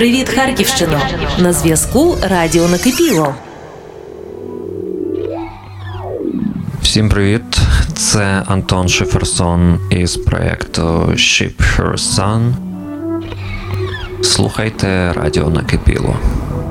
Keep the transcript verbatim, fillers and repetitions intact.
Привіт, Харківщино! На зв'язку Радіо Накипіло. Всім привіт! Це Антон Шеферсон із проєкту Ship Her Sun. Слухайте Радіо Накипіло.